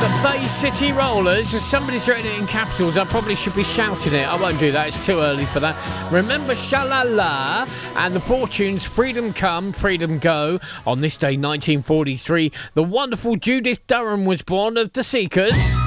The Bay City Rollers. If somebody's written it in capitals, I probably should be shouting it. I won't do that, it's too early for that. Remember Shalala and the Fortunes, Freedom Come, Freedom Go. On this day, 1943, the wonderful Judith Durham was born of The Seekers.